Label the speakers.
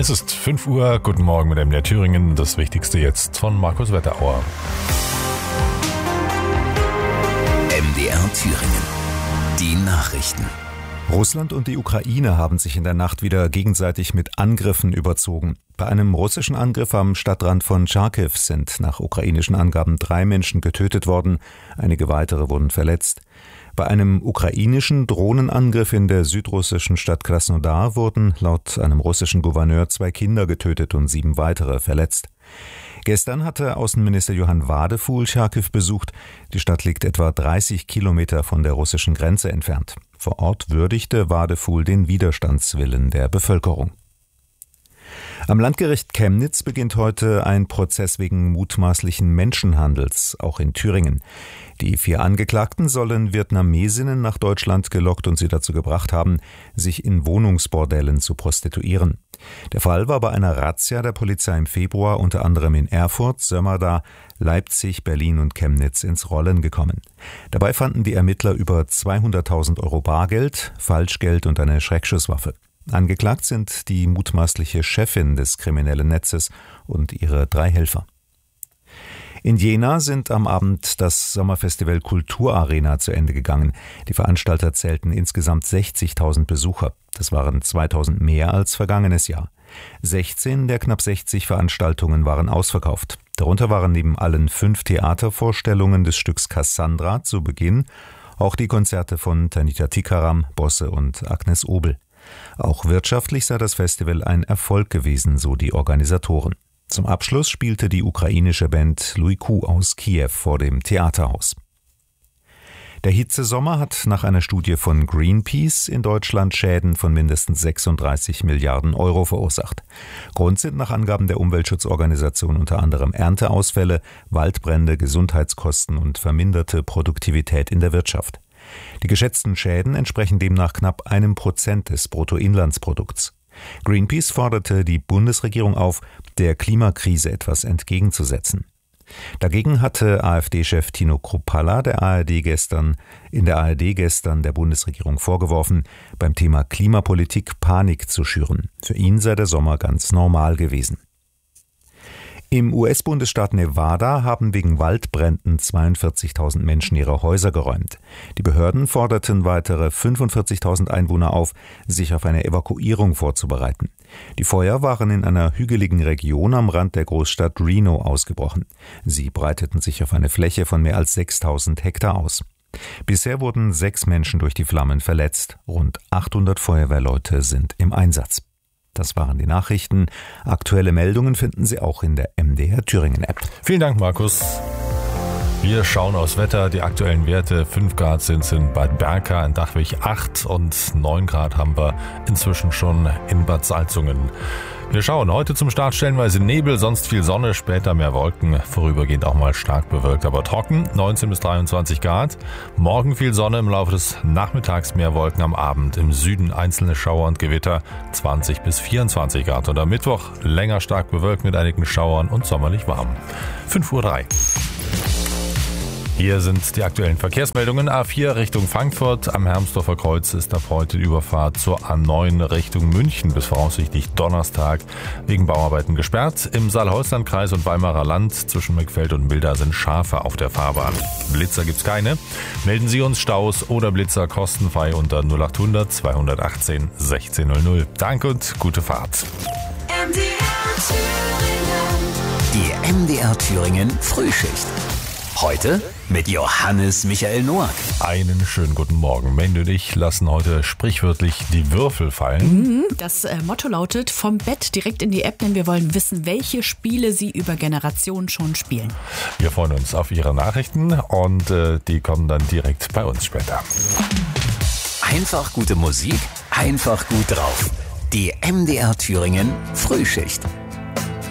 Speaker 1: Es ist 5 Uhr, guten Morgen mit MDR Thüringen, das Wichtigste jetzt von Markus Wetterauer.
Speaker 2: MDR Thüringen, die Nachrichten.
Speaker 3: Russland und die Ukraine haben sich in der Nacht wieder gegenseitig mit Angriffen überzogen. Bei einem russischen Angriff am Stadtrand von Charkiw sind nach ukrainischen Angaben 3 Menschen getötet worden, einige weitere wurden verletzt. Bei einem ukrainischen Drohnenangriff in der südrussischen Stadt Krasnodar wurden laut einem russischen Gouverneur 2 Kinder getötet und 7 weitere verletzt. Gestern hatte Außenminister Johann Wadefuhl Charkiw besucht. Die Stadt liegt etwa 30 Kilometer von der russischen Grenze entfernt. Vor Ort würdigte Wadefuhl den Widerstandswillen der Bevölkerung. Am Landgericht Chemnitz beginnt heute ein Prozess wegen mutmaßlichen Menschenhandels, auch in Thüringen. Die 4 Angeklagten sollen Vietnamesinnen nach Deutschland gelockt und sie dazu gebracht haben, sich in Wohnungsbordellen zu prostituieren. Der Fall war bei einer Razzia der Polizei im Februar unter anderem in Erfurt, Sömmerda, Leipzig, Berlin und Chemnitz ins Rollen gekommen. Dabei fanden die Ermittler über 200.000 Euro Bargeld, Falschgeld und eine Schreckschusswaffe. Angeklagt sind die mutmaßliche Chefin des kriminellen Netzes und ihre 3 Helfer. In Jena sind am Abend das Sommerfestival Kulturarena zu Ende gegangen. Die Veranstalter zählten insgesamt 60.000 Besucher. Das waren 2.000 mehr als vergangenes Jahr. 16 der knapp 60 Veranstaltungen waren ausverkauft. Darunter waren neben allen 5 Theatervorstellungen des Stücks Cassandra zu Beginn auch die Konzerte von Tanita Tikaram, Bosse und Agnes Obel. Auch wirtschaftlich sei das Festival ein Erfolg gewesen, so die Organisatoren. Zum Abschluss spielte die ukrainische Band Luiku aus Kiew vor dem Theaterhaus. Der Hitzesommer hat nach einer Studie von Greenpeace in Deutschland Schäden von mindestens 36 Milliarden Euro verursacht. Grund sind nach Angaben der Umweltschutzorganisation unter anderem Ernteausfälle, Waldbrände, Gesundheitskosten und verminderte Produktivität in der Wirtschaft. Die geschätzten Schäden entsprechen demnach knapp 1% des Bruttoinlandsprodukts. Greenpeace forderte die Bundesregierung auf, der Klimakrise etwas entgegenzusetzen. Dagegen hatte AfD-Chef Tino Kruppalla in der ARD gestern der Bundesregierung vorgeworfen, beim Thema Klimapolitik Panik zu schüren. Für ihn sei der Sommer ganz normal gewesen. Im US-Bundesstaat Nevada haben wegen Waldbränden 42.000 Menschen ihre Häuser geräumt. Die Behörden forderten weitere 45.000 Einwohner auf, sich auf eine Evakuierung vorzubereiten. Die Feuer waren in einer hügeligen Region am Rand der Großstadt Reno ausgebrochen. Sie breiteten sich auf eine Fläche von mehr als 6.000 Hektar aus. Bisher wurden 6 Menschen durch die Flammen verletzt. Rund 800 Feuerwehrleute sind im Einsatz. Das waren die Nachrichten. Aktuelle Meldungen finden Sie auch in der MDR Thüringen App.
Speaker 1: Vielen Dank, Markus. Wir schauen aufs Wetter. Die aktuellen Werte: 5 Grad sind es in Bad Berka, in Dachwig 8 und 9 Grad haben wir inzwischen schon in Bad Salzungen. Wir schauen heute zum Start stellenweise Nebel, sonst viel Sonne, später mehr Wolken, vorübergehend auch mal stark bewölkt, aber trocken, 19 bis 23 Grad. Morgen viel Sonne, im Laufe des Nachmittags mehr Wolken, am Abend im Süden einzelne Schauer und Gewitter, 20 bis 24 Grad. Und am Mittwoch länger stark bewölkt mit einigen Schauern und sommerlich warm. 5:03 Uhr. Hier sind die aktuellen Verkehrsmeldungen. A4 Richtung Frankfurt. Am Hermsdorfer Kreuz ist ab heute die Überfahrt zur A9 Richtung München bis voraussichtlich Donnerstag wegen Bauarbeiten gesperrt. Im Saale-Holstein-Kreis und Weimarer Land zwischen Meckfeld und Milda sind Schafe auf der Fahrbahn. Blitzer gibt's keine. Melden Sie uns Staus oder Blitzer kostenfrei unter 0800 218 1600. Danke und gute Fahrt.
Speaker 2: Die MDR Thüringen Frühschicht. Heute mit Johannes Michael Noack.
Speaker 1: Einen schönen guten Morgen. Mende und ich lassen heute sprichwörtlich die Würfel fallen.
Speaker 4: Das Motto lautet: vom Bett direkt in die App, denn wir wollen wissen, welche Spiele Sie über Generationen schon spielen.
Speaker 1: Wir freuen uns auf Ihre Nachrichten und die kommen dann direkt bei uns später.
Speaker 2: Einfach gute Musik, einfach gut drauf. Die MDR Thüringen Frühschicht.